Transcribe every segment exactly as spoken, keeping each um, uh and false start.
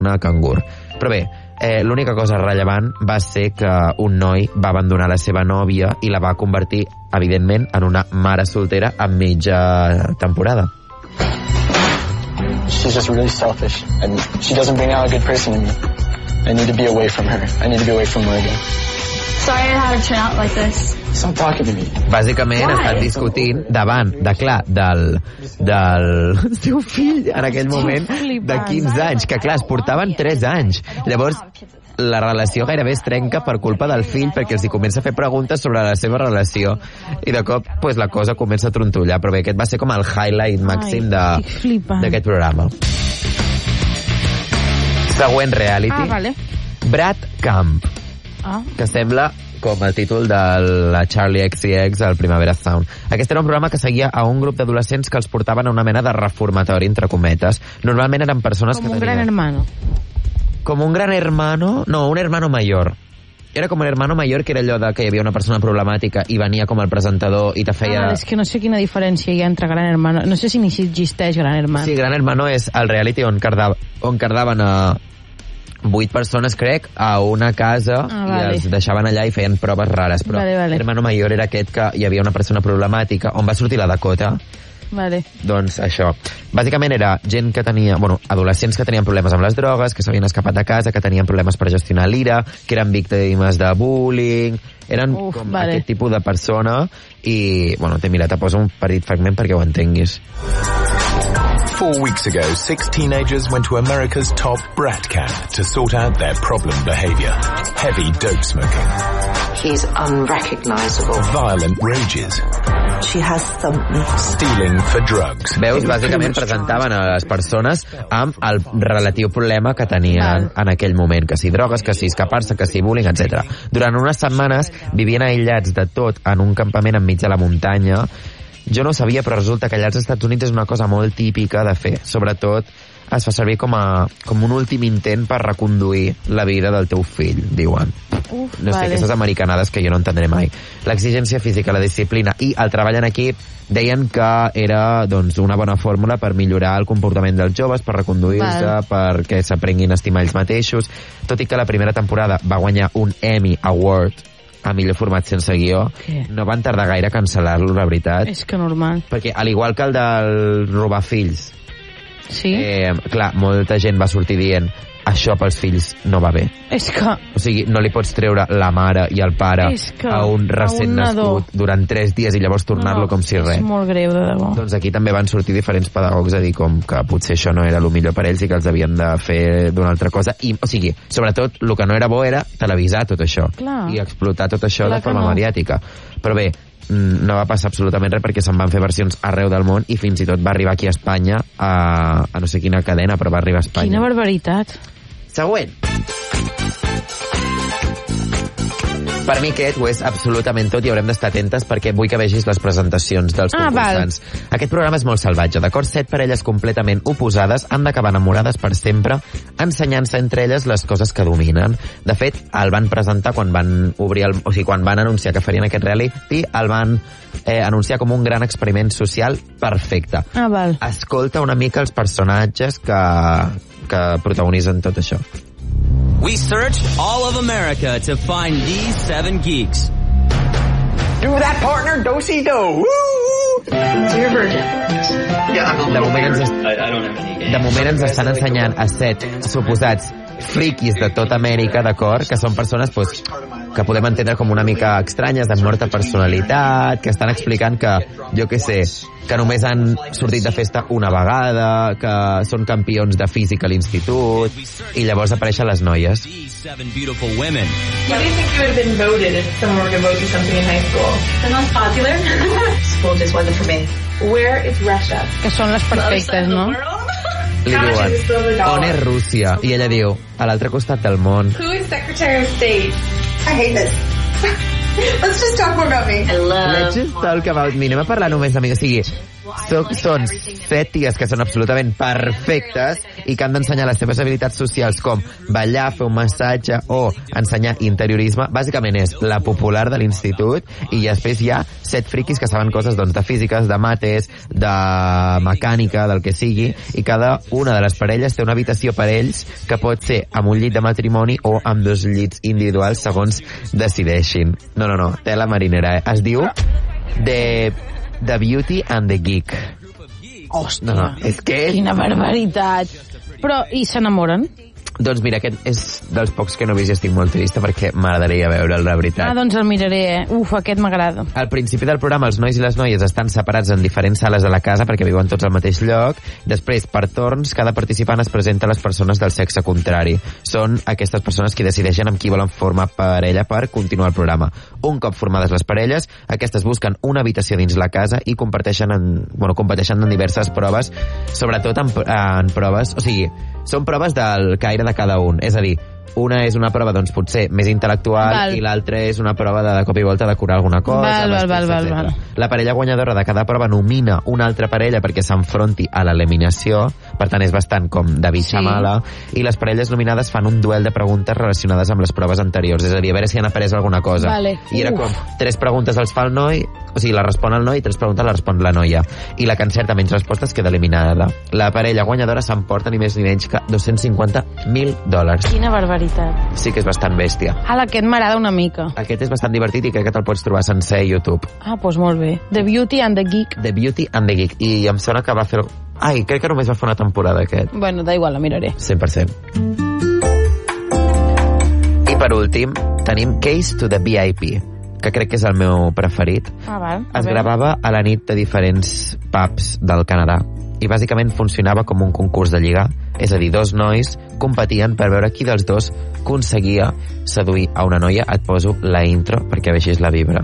una cangur. Però bé, eh, l'única cosa rellevant va ser que un noi va abandonar la seva nòvia i la va convertir, evidentment, en una mare soltera a mitja temporada. She's just really selfish, and she doesn't bring out a good person in me. I need to be away from her. I need to be away from Morgan. Sorry it had to turn out like this. Stop talking to me. Bàsicament ha estat discutint davant de, clar, del, del seu fill en aquell moment de quinze anys, que clar, es portaven tres anys. Llavors, la relació gairebé es trenca per culpa del fill, perquè els hi comença a fer preguntes sobre la seva relació i de cop pues, la cosa comença a trontollar. Però bé, aquest va ser com el highlight màxim d'aquest programa. Següent reality. Ah, vale. Brad Camp, ah. que sembla com el títol de la Charlie X C X al Primavera Sound. Aquest era un programa que seguia a un grup d'adolescents que els portaven a una mena de reformatori, entre cometes. Normalment eren persones com que un tenien... gran hermano. Com un gran hermano... No, un hermano mayor. Era com un hermano mayor, que era allò de que hi havia una persona problemàtica i venia com el presentador i te feia... Ah, és que no sé quina diferència hi ha entre gran hermano. No sé si ni si existeix gran hermano. Sí, gran hermano és el reality on, cardava, on cardaven a vuit persones, crec, a una casa ah, vale. i els deixaven allà i feien proves rares. Però vale, vale. hermano mayor era aquest que hi havia una persona problemàtica, on va sortir la Dakota. Vale. Doncs això. Bàsicament era gent que tenia, bueno, adolescents que tenien problemes amb les drogues, que s'havien escapat de casa, que tenien problemes per gestionar l'ira, que eren víctimes de bullying, eren Uf, com vale. aquest tipus de persona i, bueno, te mira, te poso un petit fragment perquè ho entenguis. Four weeks ago, six teenagers went to America's top brat camp to sort out their problem behavior. Heavy dope smoking. He's unrecognizable. Violent rages. She has thumped me. Stealing for drugs. Veus, bàsicament presentaven a les persones amb el relatiu problema que tenien en aquell moment, que si drogues, que si escapar-se, que si bullying, etcètera. Durant unes setmanes vivien aïllats de tot en un campament enmig de la muntanya. Jo no ho sabia, però resulta que allà als Estats Units és una cosa molt típica de fer. Sobretot es fa servir com, a, com un últim intent per reconduir la vida del teu fill, diuen. Uf, no sé, vale. aquestes americanades que jo no entendré mai. L'exigència física, la disciplina i el treball en equip deien que era doncs, una bona fórmula per millorar el comportament dels joves, per reconduir-se, Val. perquè s'aprenguin a estimar ells mateixos, tot i que la primera temporada va guanyar un Emmy Award a millor format sense guió. Què? No van tardar gaire a cancel·lar-lo, la veritat. És que normal. Perquè, al igual que el del robar fills, Sí? eh, clar, molta gent va sortir dient això pels fills no va bé. És que... O sigui, no li pots treure la mare i el pare És que a un recent a un nadó. nascut durant tres dies i llavors tornar-lo no, com si res. És molt greu, de debò. Doncs aquí també van sortir diferents pedagogs a dir com que potser això no era el millor per ells i que els havien de fer d'una altra cosa. I, o sigui, sobretot, el que no era bo era televisar tot això. Clar. I explotar tot això Clar de forma que no. mediàtica. Però bé, no va passar absolutament res perquè se'n van fer versions arreu del món i fins i tot va arribar aquí a Espanya a, a no sé quina cadena, però va arribar a Espanya. Quina barbaritat. Següent. Per mi aquest ho és absolutament tot i haurem d'estar atentes perquè vull que vegis les presentacions dels Ah, concursants. Aquest programa és molt salvatge, d'acord? Set parelles completament oposades han d'acabar enamorades per sempre, ensenyant-se entre elles les coses que dominen. De fet, el van presentar quan van obrir el, o sigui, quan van anunciar que farien aquest reality, el van eh, anunciar com un gran experiment social perfecte. Ah, val. Escolta una mica els personatges que, que protagonitzen tot això. We searched all of America to find these seven geeks. Do that, partner. Do-si-do. Woo! So you're a virgin. Yeah, I'm a De moment ens, est- I, I don't have any games. de moment ens estan ensenyant a set suposats friquis de tota Amèrica, d'acord? Que són persones pues, que podem entendre com una mica estranyes, amb molta personalitat, que estan explicant que, jo què sé, que només han sortit de festa una vegada, que són campions de física a l'institut, i llavors apareixen les noies. These seven beautiful women. What do you think you would have been voted if someone were to vote you something in high school? The most popular? School just wasn't for me. Where is Russia? Que són les perfectes, no? Li diuen, on és Rússia? I ella diu, a l'altre costat del món. Who is Secretary of State? I hate this. Let's just talk more about me. I love... Let's just talk about me. Anem a parlar només de mi. O sigui, So, són set ties que són absolutament perfectes i que han d'ensenyar les seves habilitats socials com ballar, fer un massatge o ensenyar interiorisme. Bàsicament és la popular de l'institut i després hi ha set friquis que saben coses doncs, de físiques, de mates, de mecànica, del que sigui, i cada una de les parelles té una habitació per ells que pot ser amb un llit de matrimoni o amb dos llits individuals segons decideixin. No, no, no, tela marinera. Eh? Es diu The, the Beauty and the Geek. Hòstia, no, no, és que... quina barbaritat. Però, i s'enamoren? Doncs mira, aquest és dels pocs que no he vist i estic molt trista perquè m'agradaria veure'l, la veritat. Ah, doncs el miraré, eh? Uf, aquest m'agrada. Al principi del programa els nois i les noies estan separats en diferents sales de la casa perquè viuen tots al mateix lloc. Després, per torns, cada participant es presenta a les persones del sexe contrari. Són aquestes persones que decideixen amb qui volen formar parella per continuar el programa. Un cop formades les parelles, aquestes busquen una habitació dins la casa i comparteixen en, bueno, competeixen en diverses proves, sobretot en, en proves, o sigui, són proves del caire de cada un, és a dir, una és una prova, doncs, potser més intel·lectual val. I l'altra és una prova de, de cop i volta de curar alguna cosa. Val, val, val, val, val. La parella guanyadora de cada prova nomina una altra parella perquè s'enfronti a l'eliminació, per tant és bastant com de bitxa sí. mala, i les parelles nominades fan un duel de preguntes relacionades amb les proves anteriors, és a dir, a veure si han après alguna cosa. Vale. I era Uf. com, tres preguntes els fa el noi, o sigui, la respon el noi i tres preguntes la respon la noia. I la que encerta menys respostes queda eliminada. La parella guanyadora s'emporta ni més ni menys que dos-cents cinquanta mil dòlars. Quina barbaritat. Sí que és bastant bèstia. Ala, aquest m'agrada una mica. Aquest és bastant divertit i crec que te'l pots trobar sencer a YouTube. Ah, doncs molt bé. The Beauty and the Geek. The Beauty and the Geek. I em sona que va fer... Ai, crec que només va fer una temporada aquest. Bueno, da igual, la miraré. cent per cent. I per últim, tenim Case to the V I P, que crec que és el meu preferit. Ah, val. Es gravava a la nit de diferents pubs del Canadà i bàsicament funcionava com un concurs de lligar, és a dir, dos nois competien per veure qui dels dos aconseguia seduir a una noia. Et poso la intro perquè vegis la vibra.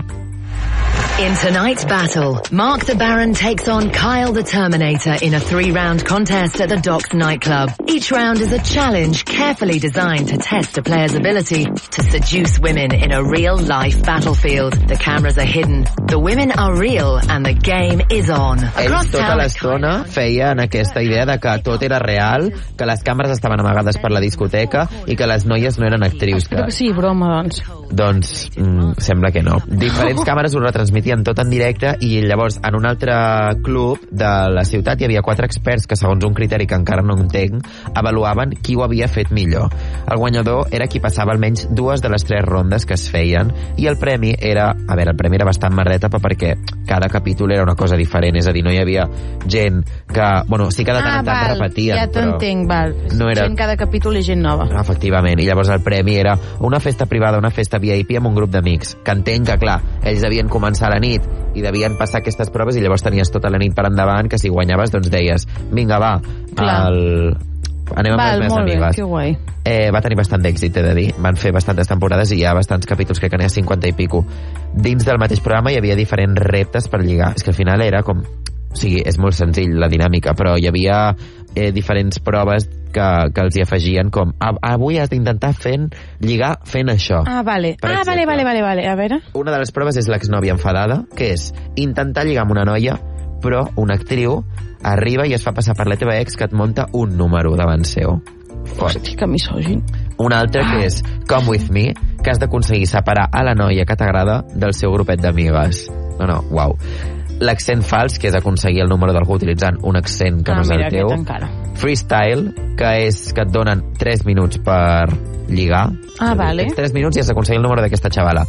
In tonight's battle, Mark the Baron takes on Kyle the Terminator in a three-round contest at the Docks nightclub. Each round is a challenge carefully designed to test a player's ability to seduce women in a real-life battlefield. The cameras are hidden, the women are real, and the game is on. Ells tota l'estona feien aquesta idea de que tot era real, que les càmeres estaven amagades per la discoteca i que les noies no eren actrius. Espero que sigui broma, doncs. Doncs mm, sembla que no. Diferents càmeres ho retransmitien tot en directe i llavors en un altre club de la ciutat hi havia quatre experts que, segons un criteri que encara no entenc, avaluaven qui ho havia fet millor. El guanyador era qui passava almenys dues de les tres rondes que es feien i el premi era, a veure, el premi era bastant merdeta perquè cada capítol era una cosa diferent, és a dir, no hi havia gent que, bueno, sí que de tant ah, en tant val, repetien, ja t'entenc, val. No era... Gent cada capítol i gent nova. Efectivament, i llavors el premi era una festa privada, una festa V I P amb un grup d'amics, que entenc que, clar, ells devien començar a la nit i devien passar aquestes proves i llavors tenies tota la nit per endavant, que si guanyaves doncs deies, vinga, va, el... anem amb Val, les meves molt amigues. Bé, que guai. Eh, va tenir bastant d'èxit, he de dir. Van fer bastantes temporades i hi ha bastants capítols, crec que n'hi ha cinquanta i pico. Dins del mateix programa hi havia diferents reptes per lligar. És que al final era com... O sigui, és molt senzill la dinàmica, però hi havia eh, diferents proves que, que els hi afegien com avui has d'intentar fent lligar fent això. Ah, vale. Per ah, exemple, vale, vale, vale, vale. A veure. Una de les proves és l'exnòvia enfadada, que és intentar lligar amb una noia, però una actriu arriba i es fa passar per la teva ex que et monta un número davant seu. Fort. Hosti, que misògin. Una altra que és Come With Me, que has d'aconseguir separar a la noia que t'agrada del seu grupet d'amigues. No, no, uau. L'accent fals, que és aconseguir el número d'algú utilitzant un accent que ah, no és mira, el teu. Freestyle, que és que et donen tres minuts per lligar. Ah, vale. Tens tres minuts i has d'aconseguir el número d'aquesta xavala.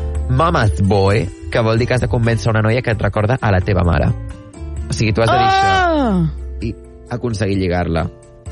Mama's Boy, que vol dir que has de convèncer una noia que et recorda a la teva mare. O sigui, tu has de dir oh! això i aconseguir lligar-la.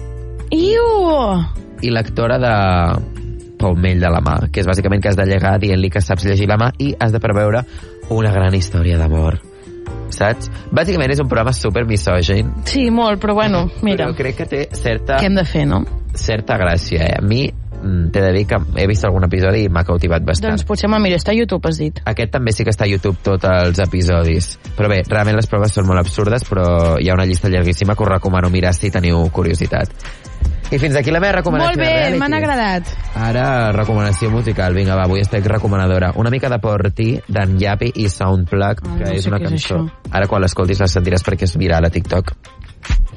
Iu! I l'actora de Palmell de la mà, que és bàsicament que has de llegar dient-li que saps llegir la mà i has de preveure una gran història d'amor. Saps? Bàsicament és un programa super misògin. Sí, molt, però bueno, mira. Però crec que té certa... Què hem de fer, no? Certa gràcia, eh? A mi t'he de dir que he vist algun episodi i m'ha cautivat bastant. Doncs potser me'l miro, està a YouTube, has dit. Aquest també sí que està a YouTube, tots els episodis. Però bé, realment les proves són molt absurdes, però hi ha una llista llarguíssima que us recomano mirar si teniu curiositat. I fins aquí la meva recomanació. Molt bé, m'han agradat. Ara, recomanació musical. Vinga, va, avui estic recomanadora. Una mica de Por Ti, d'en Yapi i Soundplug, Ah, que no és sé una què és cançó. això. Ara, quan l'escoltis, la sentiràs perquè és viral a TikTok.